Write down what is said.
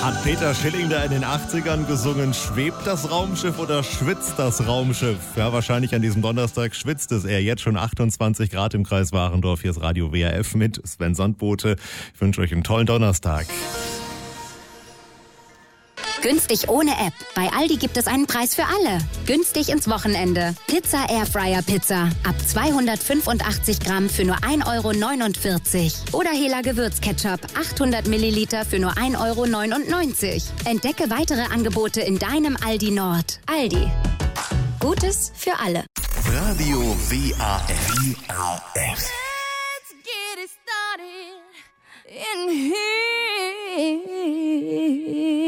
Hat Peter Schilling da in den 80ern gesungen, schwebt das Raumschiff oder schwitzt das Raumschiff? Ja, wahrscheinlich an diesem Donnerstag schwitzt es eher. Jetzt schon 28 Grad im Kreis Warendorf. Hier ist Radio WRF mit Sven Sandbote. Ich wünsche euch einen tollen Donnerstag. Günstig ohne App. Bei Aldi gibt es einen Preis für alle. Günstig ins Wochenende. Pizza Airfryer Pizza. Ab 285 Gramm für nur 1,49 €. Oder Hela Gewürzketchup. 800 Milliliter für nur 1,99 €. Entdecke weitere Angebote in deinem Aldi Nord. Aldi. Gutes für alle. Radio WRF. Let's get it started in here.